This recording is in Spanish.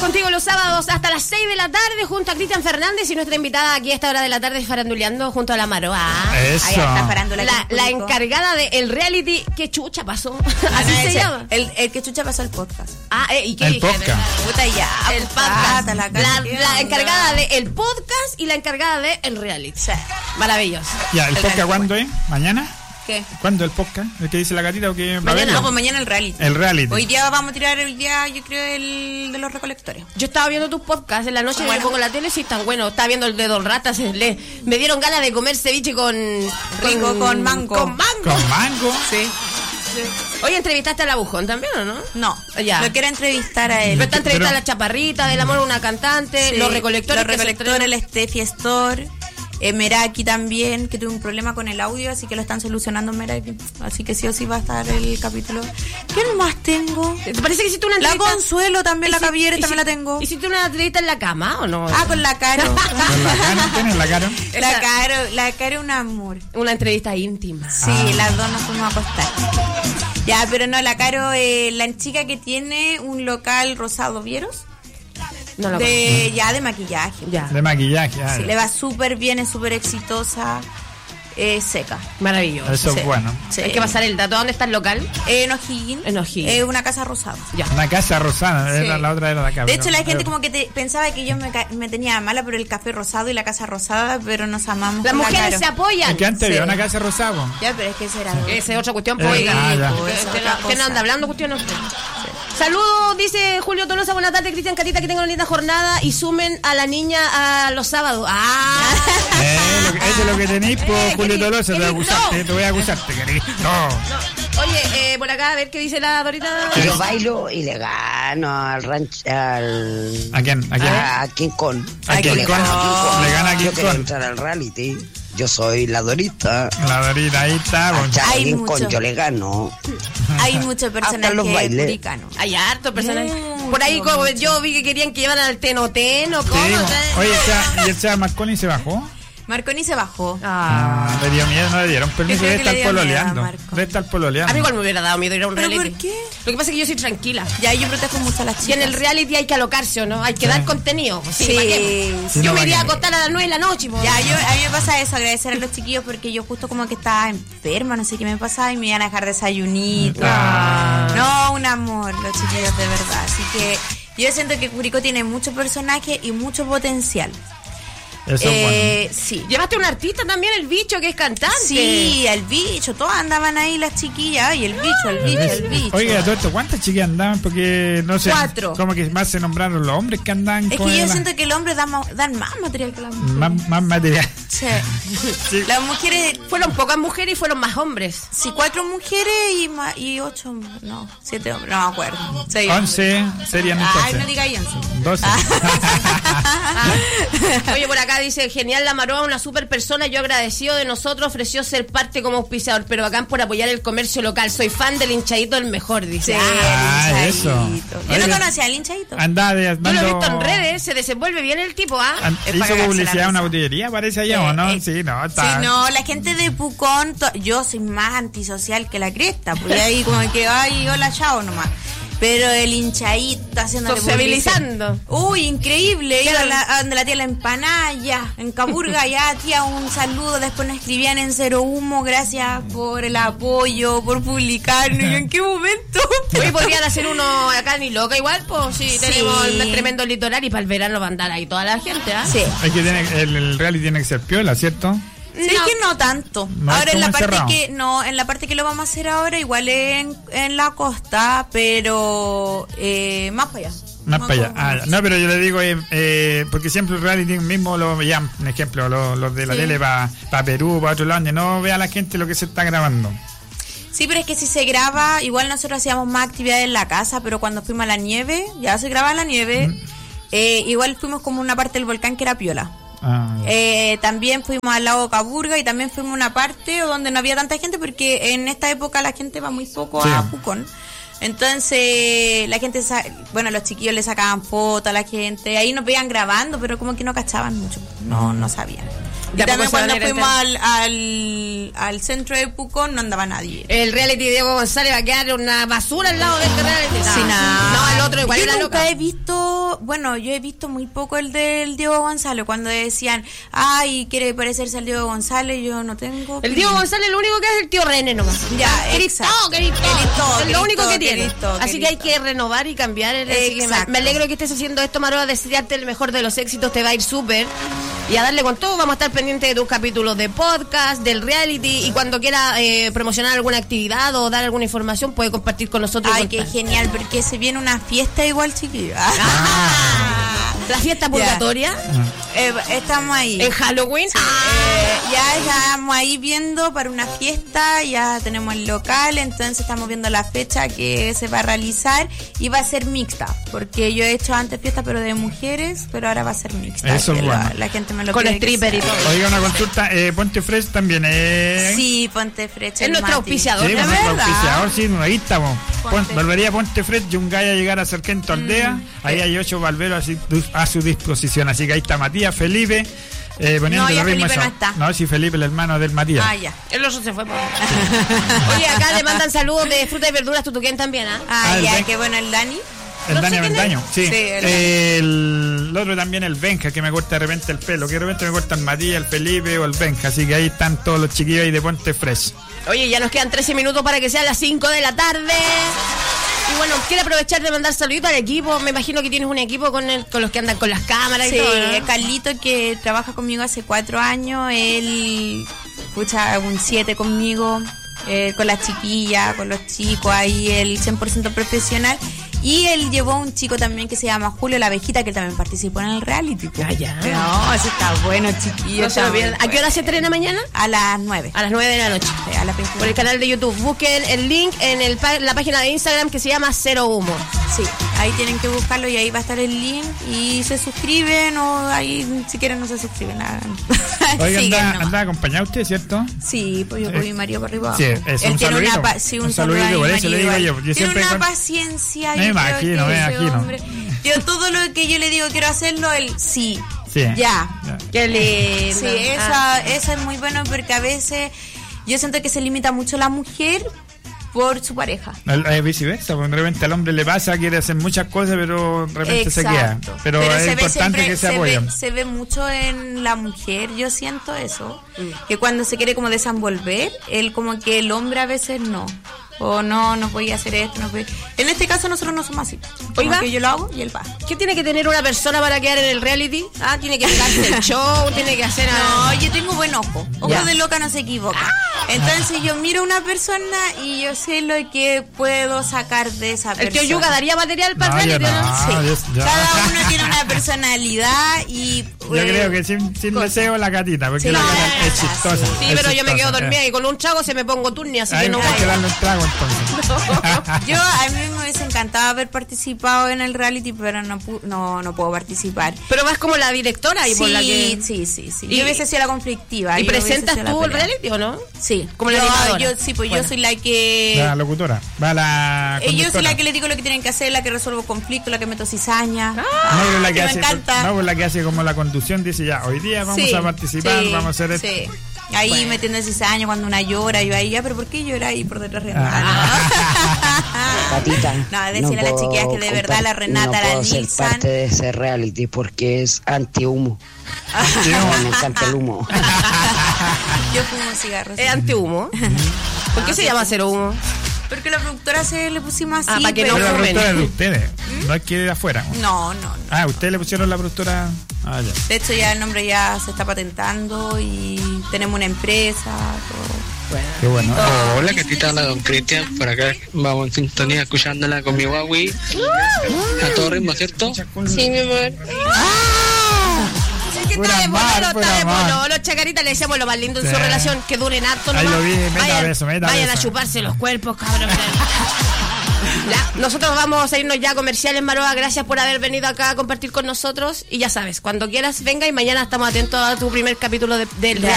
contigo los sábados hasta las 6 de la tarde junto a Cristian Fernández y nuestra invitada aquí a esta hora de la tarde faranduleando junto a la Maroa. Eso. Ahí está farándula. La encargada del reality ¿Qué chucha pasó? Así se llama. El que chucha pasó el podcast. ¿Y qué El dije? podcast. Puta ya. El podcast. La encargada de del podcast y la encargada del reality. Sí. Maravilloso. Ya, ¿el podcast cuándo es? ¿Mañana? ¿Qué? ¿Cuándo el podcast? ¿El que dice la gatita o qué? Mañana, no, pues mañana el reality. El reality. Hoy día vamos a tirar yo creo, el de los recolectores. Yo estaba viendo tus podcasts en la noche, Bueno. me pongo la tele, sí, tan bueno. Estaba viendo el de Don Ratas, me dieron ganas de comer ceviche con mango. Con mango. ¿Con mango? Sí. Oye, ¿entrevistaste a la Bujón también o no? No, Ya. lo quiero entrevistar a él. Pero está entrevistada Pero- a la Chaparrita, del amor, una cantante, Sí, los recolectores. Los recolectores, el Steffi Store, Meraki también, que tuvo un problema con el audio, así que lo están solucionando en Meraki. Así que sí o sí va a estar el capítulo. ¿Quién más tengo? ¿Te parece que hiciste una La entrevista? Consuelo también, la Javier también la tengo. ¿Hiciste una entrevista en la cama o no? Con la Caro. ¿Con la cara? ¿Tienes la cara? La Caro un amor. Una entrevista íntima. Sí, las dos nos fuimos a acostar. Ya, pero no, la Caro, la chica que tiene un local rosado, ¿vieros? No la De maquillaje. Ya. De maquillaje. Sí, le va súper bien, es súper exitosa, seca. Maravilloso. Eso Sí. es bueno. Sí. Hay que pasar el dato. ¿Dónde está el local? En O'Higgins. En O'Higgins. Es una casa rosada. Ya. Una casa rosada, Sí. la otra era la casa. De hecho, la gente como que pensaba que yo me tenía mala por el café rosado y la casa rosada, pero nos amamos. Las con la mujeres Caro. se apoyan. Es que antes Sí. había una casa rosada. Po. Ya, pero es que esa era Esa es otra cuestión. Ya. ¿Qué no anda hablando cuestión? No sé. Saludos, dice Julio Tolosa, buenas tardes, Cristian Catita, que tengan una linda jornada y sumen a la niña a los sábados. Eso es lo que tenéis, por Julio Tolosa, te voy a querido. acusarte, querido. No. Oye, por acá, a ver qué dice la Dorita. Yo bailo y le gano al rancho, ¿A quién? a King Kong. ¿A King Le Kong? gano a King Kong. Le gana a King Yo quiero Kong. entrar al reality. Yo soy la Dorita. La Dorita, ahí está. Po. A Hay King mucho. Kong yo le gano. Hay muchos Hasta personajes los bailes. puricanos. Hay harto personajes. Mucho, Por ahí como mucho. yo vi que querían que llevaran al Tenoteno. ¿Cómo? Sí, oye, ¿y el Chava Marconi se bajó? Marconi se bajó. Le dio miedo, no le dieron permiso Yo de creo que estar le dio miedo a pololeando. Marco. De estar pololeando. A mí igual me hubiera dado miedo ir a un ¿Pero reality. por qué? Lo que pasa es que yo soy tranquila. Ya, yo protejo mucho a las Y chicas. en el reality hay que alocarse, ¿o no? Hay que Sí. dar contenido. Sí, Sí, ¿para qué? sí, Yo no, me iría a ¿para qué? acostar a las 9 de la noche. Po. Ya, a mí me pasa eso, agradecer a los chiquillos porque yo justo como que estaba enferma, no sé qué me pasaba y me iban a dejar desayunito. No, un amor, los chiquillos de verdad. Así que yo siento que Curicó tiene mucho personaje y mucho potencial. Eso es bueno. Sí. Llevaste un artista también, el bicho, que es cantante. Sí, el bicho, todas andaban ahí las chiquillas, ay, el bicho. Oiga, todo esto, ¿cuántas chicas andaban? Porque no sé. 4. Como que más se nombraron los hombres que andaban Es con que yo la- siento que el hombre dan más material que la mujer. más material. Sí. Sí. Las mujeres, Fueron pocas mujeres y fueron más hombres. sí, 4 mujeres y 8 hombres, no, 7 hombres, no me acuerdo. 6 11 serían entonces. Ay, no digáis 11. 12. Oye, por acá dice, genial la Maroa, una super persona, yo agradecido de nosotros, ofreció ser parte como auspiciador, pero bacán por apoyar el comercio local. Soy fan del hinchadito del mejor, dice. Sí, Ah, el eso. hinchadito. Yo Oye, no conocía al hinchadito. Andaba Yo lo he dando... visto en redes, se desenvuelve bien el tipo, ¿ah? Es Hizo para cagarse publicidad la a una risa. botillería, parece allá, ¿o no? Sí, no, está... Sí, no, la gente de Pucón, yo soy más antisocial que la cresta, porque ahí como que, ay, hola, chao nomás. Pero el hinchadito haciéndole Sociabilizando. publicidad. Uy, increíble. Iba a donde la tía la empanada, ya, en Caburga, ya, tía, un saludo. Después nos escribían en Cero Humo, gracias por el apoyo, por publicarnos. ¿Y en qué momento? Hoy podrían hacer uno acá en Iloca igual, pues sí, Sí. tenemos el tremendo litoral y para el verano va a andar ahí toda la gente, ¿ah? Sí. Es que el reality tiene que ser piola, ¿cierto? Sí, es que no tanto. No, ahora en la como parte encerrado. que en la parte que lo vamos a hacer ahora igual en la costa, pero más para allá. Más para allá. como- No, pero yo le digo, porque siempre el reality mismo lo veían, por ejemplo, los de la Sí. tele para Perú, para otro lado, donde no vea la gente lo que se está grabando. Sí, pero es que si se graba, igual nosotros hacíamos más actividades en la casa, pero cuando fuimos a la nieve, ya se graba en la nieve, igual fuimos como una parte del volcán que era piola. Ah, También fuimos al lago Caburga y también fuimos a una parte donde no había tanta gente porque en esta época la gente va muy poco Sí. a Pucón. Entonces la gente, los chiquillos le sacaban fotos a la gente, ahí nos veían grabando, pero como que no cachaban mucho, no sabían. Y también cuando fuimos al centro de Pucón no andaba nadie. El reality de Diego González va a quedar una basura al lado de este reality. Sí, no, el otro igual yo era nunca loca. he visto, yo he visto muy poco el del Diego González. Cuando decían, ay, quiere parecerse al Diego González, yo no tengo. El Diego González lo único que es el tío René nomás. Ya, exacto. Es lo único que tiene. Así que hay que renovar y cambiar. Me alegro que estés haciendo esto, Maroa, desearte el mejor de los éxitos, te va a ir súper. Y a darle con todo, vamos a estar pendientes de tus capítulos de podcast, del reality, y cuando quiera promocionar alguna actividad o dar alguna información puede compartir con nosotros. Ay, qué genial, porque se viene una fiesta igual, chiquillo. La fiesta purgatoria. Estamos ahí. En Halloween. Ya estamos ahí viendo para una fiesta, ya tenemos el local, entonces estamos viendo la fecha que se va a realizar y va a ser mixta, porque yo he hecho antes fiesta pero de mujeres, pero ahora va a ser mixta. Eso es bueno. La gente me lo con pide stripper y todo. Oiga, una consulta, Ponte Fresh también Sí, Ponte Fresh. Es nuestro auspiciador. Sí, ¿de nuestro verdad? auspiciador, sí, ahí estamos. Ponte. Volvería Ponte Fresh, Yungay a llegar a Sargento Aldea. Ahí hay 8 barberos a su disposición. Así que ahí está Matías, Felipe. Poniendo No, ya el ritmo. Felipe no está. No, sí, Felipe, el hermano del Matías. Ah, ya. El oso se fue. Oye, acá le mandan saludos de fruta y verduras Tutuquén también, ¿ah? Ah, ya, Ben- qué bueno el Dani. El No Dani sé quién Avendaño, sí. Sí, el otro también, el Benja, que me corta de repente el pelo. Que de repente me corta el Matías, el Felipe o el Benja. Así que ahí están todos los chiquillos ahí de Ponte Fresh. Oye, ya nos quedan 13 minutos para que sean las 5 de la tarde. Y bueno, quiero aprovechar de mandar saluditos al equipo. Me imagino que tienes un equipo con los que andan con las cámaras Sí, y todo, ¿no? Carlito, que trabaja conmigo hace 4 años, él escucha un 7 conmigo, con las chiquillas, con los chicos, ahí el 100% profesional. Y él llevó a un chico también que se llama Julio La Abejita, que también participó en el reality. Ah, ya. No, eso está bueno, chiquillo. No se lo pierdan. ¿A qué hora se estrena mañana? A las 9. A las 9 de la noche. A las 21. Por el canal de YouTube. Busquen el link en la página de Instagram que se llama Cero Humo. Sí, ahí tienen que buscarlo y ahí va a estar el link y se suscriben o ahí si quieren no se suscriben. Oiga, anda acompañado usted, ¿cierto? Sí, pues yo con mi marido para arriba. Sí, es él un tiene saludito. un saludo a mi por eso le digo marido. yo. Tiene siempre una paciencia. Me imagino. Yo todo lo que yo le digo quiero hacerlo, él sí. Sí. Ya. Qué lindo. Sí, eso es muy bueno porque a veces yo siento que se limita mucho la mujer por su pareja. Viceversa, porque de repente al hombre le pasa, quiere hacer muchas cosas, pero de repente se queda. Pero es se importante que se apoyen. Se ve mucho en la mujer, yo siento eso, que cuando se quiere como desenvolver, él como que el hombre a veces no. O no voy a hacer esto, no voy. En este caso nosotros no somos así. Oiga, que yo lo hago y él va. ¿Qué tiene que tener una persona para quedar en el reality? Ah, tiene que pegarse el show, tiene que hacer... No, yo tengo buen ojo. Ojo Ya. de loca no se equivoca. Entonces yo miro a una persona y yo sé lo que puedo sacar de esa persona. ¿El tío Yuga daría material para el No, reality, yo no? no. Sí. Ya. Cada uno tiene una personalidad y... Yo creo que sin deseo la gatita, porque Sí, la no, gata es chistosa. Sí, es pero yo me quedo chistosa, dormida y con un trago se me pongo turni, así que no hay que voy. darle un trago entonces. Yo a mí me hubiese encantado haber participado en el reality, pero no puedo participar. Pero vas como la directora y por la que... Sí. Y- Yo hubiese sido la conflictiva. ¿Y yo hubiese presentas sido la tú el pelea. reality o no? Sí. Como la animadora. Pues Bueno. yo soy la que... La locutora, va la yo soy conductora. la que le digo lo que tienen que hacer, la que resuelvo conflictos, la que meto cizaña. No, pero la que me hace, encanta. no, pues la que hace como la conducción, dice ya, hoy día vamos Sí, a participar, sí, vamos a hacer esto. sí. Ahí Bueno. metiendo cizaña cuando una llora, yo ahí ya, pero ¿por qué llora ahí por detrás de Gatita, No, decirle a las puedo chiquillas que de verdad la Renata, no la puedo ser Nilsan. parte de ese reality porque es anti-humo. Me encanta el humo. Yo fumo cigarros. Es antihumo. ¿Por qué se llama Cero Humo? Porque la productora le pusimos así. para que Pero no la fumen. productora es de ustedes, no hay que ir de afuera. No. Ah, ustedes le pusieron la productora. Ah, ya. De hecho ya el nombre ya se está patentando y tenemos una empresa, todo. Qué bueno. Hola, Catita, habla Don Cristian. Por acá vamos en sintonía escuchándola con mi Huawei. A todo ritmo, ¿cierto? Sí, mi amor. Es que Pura está de mar, pololo, pura está de mar. pololo. Chacarita, le decíamos lo más lindo en Sí. su relación, que duren harto Ahí nomás. lo vi, meta beso. Vayan a chuparse los cuerpos, cabrón. Ya, nosotros vamos a irnos ya a comerciales, Maroa. Gracias por haber venido acá a compartir con nosotros. Y ya sabes, cuando quieras, venga y mañana estamos atentos a tu primer capítulo del